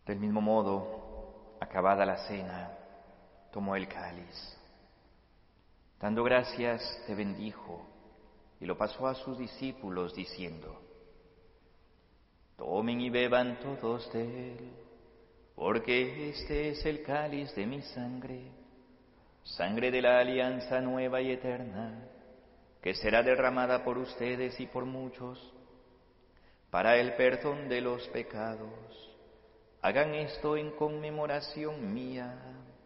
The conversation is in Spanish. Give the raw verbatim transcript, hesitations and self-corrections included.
Del mismo modo, acabada la cena, tomó el cáliz. Dando gracias, te bendijo y lo pasó a sus discípulos diciendo: Tomen y beban todos de él, porque este es el cáliz de mi sangre, sangre de la alianza nueva y eterna, que será derramada por ustedes y por muchos para el perdón de los pecados. Hagan esto en conmemoración mía.